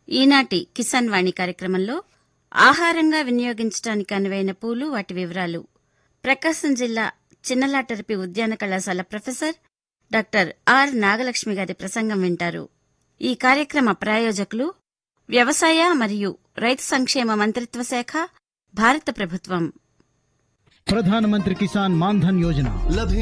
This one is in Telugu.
ఈనాటి కిసాన్ వాణి కార్యక్రమంలో ఆహారంగా వినియోగించడానికి అనువైన పూలు, వాటి వివరాలు ప్రకాశం జిల్లా చిన్నలాటరపి ఉద్యాన కళాశాల ప్రొఫెసర్ డాక్టర్ ఆర్ నాగలక్ష్మి గారి ప్రసంగం వింటారు. ఈ కార్యక్రమ ప్రాయోజకులు వ్యవసాయ మరియు రైతు సంక్షేమ మంత్రిత్వ శాఖ, భారత ప్రభుత్వం. ప్రధానమంత్రి కిసాన్ మాన్ ధన్ యోజన